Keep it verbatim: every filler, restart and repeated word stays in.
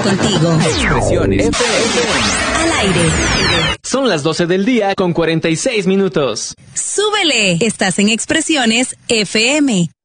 contigo. Expresiones F M. Al aire. Son las doce del día con cuarenta y seis minutos. Súbele. Estás en Expresiones F M.